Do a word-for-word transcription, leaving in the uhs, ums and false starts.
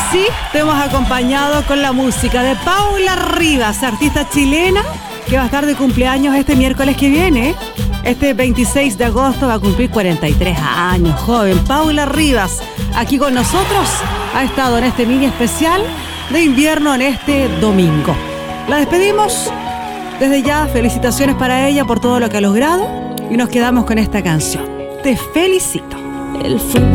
sí, te hemos acompañado con la música de Paula Rivas, artista chilena que va a estar de cumpleaños este miércoles que viene. Este veintiséis de agosto va a cumplir cuarenta y tres años, joven. Paula Rivas, aquí con nosotros, ha estado en este mini especial de invierno en este domingo. La despedimos. Desde ya, felicitaciones para ella por todo lo que ha logrado y nos quedamos con esta canción. Te felicito. El fútbol